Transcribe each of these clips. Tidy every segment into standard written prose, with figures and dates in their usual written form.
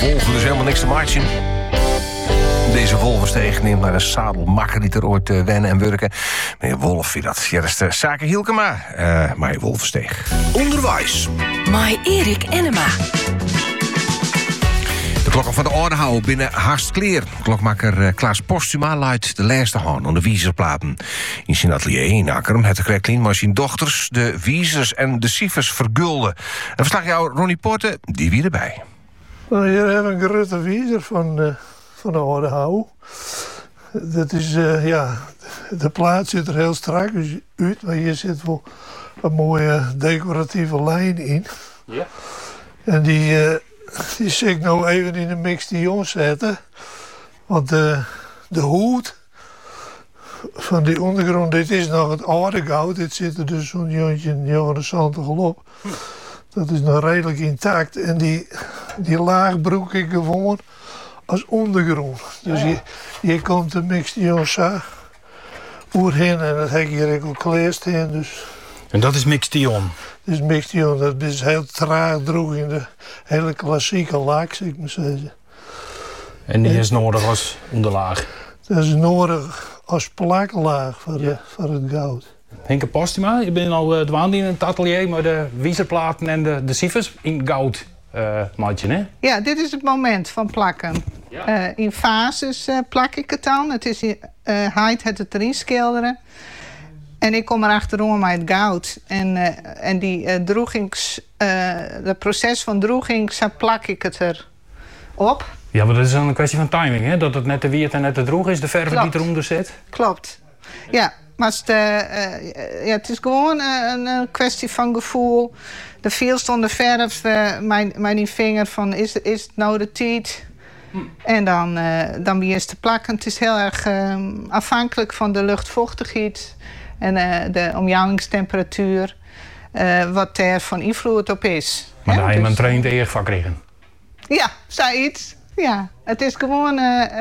wolven dus helemaal niks te marchen. Deze Wolvensteeg neemt naar een zadel makkelijker ooit wennen en werken. Meneer Wolf, vindt dat. Ja, dat is de zaken Hielkema. Maar Wolvensteeg. Onderwijs. Mai Erik Enema. De klokken van de orde houden binnen Harstkleer. Klokmaker Klaas Postuma luidt de laatste hand aan de wiezersplaten. In zijn atelier in Akkerum het Kreklin maar zijn dochters de wiezers en de cijfers vergulden. En verslagjouwer Ronnie Porte, die wie erbij. Nou, hier hebben we een grote wiezer van de orde houden. Dat is, de plaat zit er heel strak uit, maar hier zit wel een mooie decoratieve lijn in. Ja. En die zal ik nou even in de mixtion zetten. Want de hoed van die ondergrond, dit is nog het oude goud. Dit zit er dus zo'n jontje 79 op. Dat is nog redelijk intact. En die laag broek ik gewoon als ondergrond. Dus hier komt de mixtion oerheen en dat heb ik hier ook geleerd in. Dus. En dat is mixtion? Dat is mixtion, dat is heel traag droeg in de hele klassieke laag, zou ik maar zeggen. En die is nodig als onderlaag? Dat is nodig als plaklaag voor het goud. Henke Postuma, je bent al dwaande in het atelier, maar de wieserplaten en de cijfers in goud maatje, hè? Ja, dit is het moment van plakken. Ja. In fases plak ik het dan. Het is het erin schilderen. En ik kom erachterom met het goud. En die het proces van droeging, zo plak ik het erop. Ja, maar dat is dan een kwestie van timing, hè? Dat het net te wierd en net te droeg is, de verf die eronder zit. Klopt. Ja, maar het is gewoon een kwestie van gevoel. De viel stond de verf, mijn vinger van is het nou de tijd? En dan weer eens te plakken. Het is heel erg afhankelijk van de luchtvochtigheid en de omjouwingstemperatuur, wat er van invloed op is. Maar daar heb je een traint in je vak kregen. Ja, zoiets. Ja, het is gewoon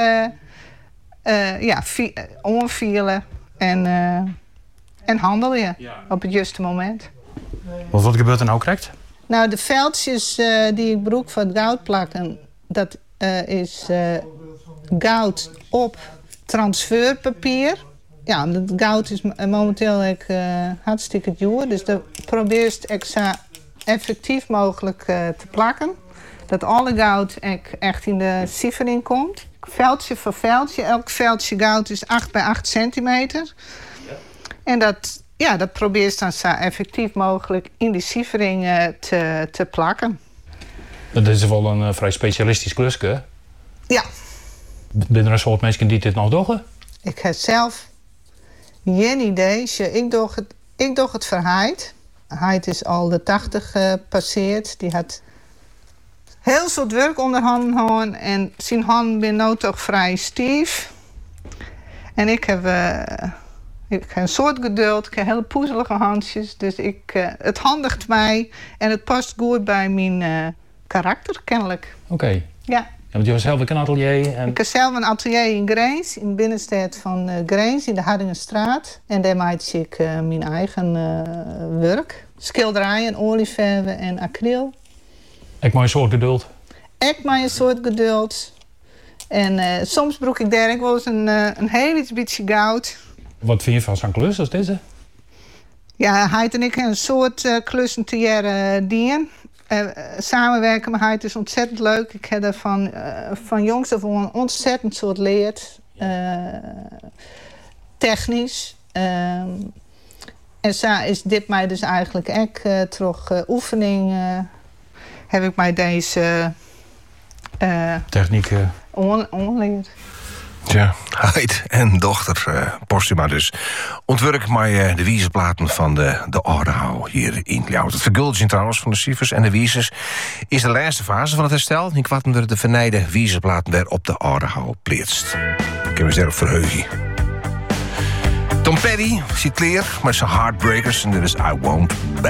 onvielen en handelen op het juiste moment. Wat gebeurt er nou correct? Nou, de veldjes die ik broek van het goud plakken, dat is goud op transferpapier. Ja, het goud is momenteel hartstikke duur, dus dat probeer ik zo effectief mogelijk te plakken. Dat alle goud echt in de ciffering komt. Veldje voor veldje. Elk veldje goud is 8 bij 8 centimeter. Ja. En dat probeer je dan zo effectief mogelijk in die ciffering te plakken. Dat is wel een vrij specialistisch klusje. Ja. Ben er een soort mensen die dit nog doen? Ik heb zelf geen idee. Ik doe het voor Heid. Heid is al de 80 gepasseerd. Die had heel soort werk onder handen en zijn handen ben nou toch vrij stief. En ik heb een soort geduld, ik heb hele poezelige handjes, dus het handigt mij en het past goed bij mijn karakter kennelijk. Oké. Ja. Want je hebt zelf een atelier. En... Ik heb zelf een atelier in Grains, in de binnenstad van Grains, in de Hardingenstraat. En daar maak ik mijn eigen werk. Schilderijen, olieverven en acryl. Ik maar een soort geduld. Ik maar een soort geduld. En soms broek ik daar ook wel eens een heel iets beetje goud. Wat vind je van zo'n klus als deze? Ja, Heid en ik hebben een soort klussen te jaren dienen. Samenwerken met Heid is ontzettend leuk. Ik heb er van jongs af aan ontzettend soort leerd. Technisch. En zo is dit mij dus eigenlijk ook terug oefening. Heb ik mij deze techniek onleerd. Tja, Heid en dochter Postuma dus. Ontwerp maar de wiezersplaten van de Ordehouw hier in Ljouwert. Het vergulden trouwens van de cijfers en de wiezers is de laatste fase van het herstel. Ik wat er de vernijde wiezersplaten weer op de Ordehouw pleetst. Ik heb me zelf verheugen. Tom Petty zit clear met zijn Heartbreakers en dit is I Won't Back